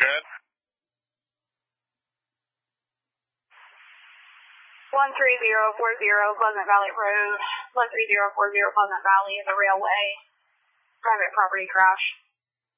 ahead. 13040 Pleasant Valley Road, 13040 Pleasant Valley, the railway, private property crash.